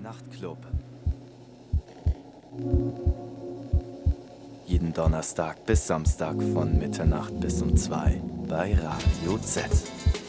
Nachtclub. Jeden Donnerstag bis Samstag von Mitternacht bis um 2 bei Radio Z.